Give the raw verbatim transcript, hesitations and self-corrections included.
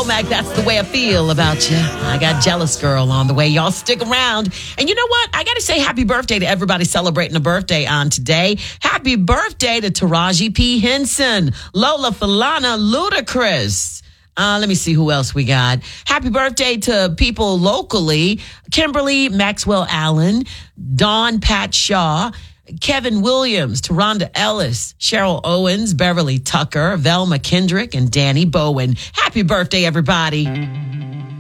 Womack, that's the way I feel about you. I got Jealous Girl on the way. Y'all stick around. And you know what? I got to say happy birthday to everybody celebrating a birthday on today. Happy birthday to Taraji P. Henson, Lola Falana, Ludacris. Uh, let me see who else we got. Happy birthday to people locally. Kimberly Maxwell Allen, Dawn Pat Shaw, Kevin Williams, Taronda Ellis, Cheryl Owens, Beverly Tucker, Velma Kendrick, and Danny Bowen. Happy birthday, everybody.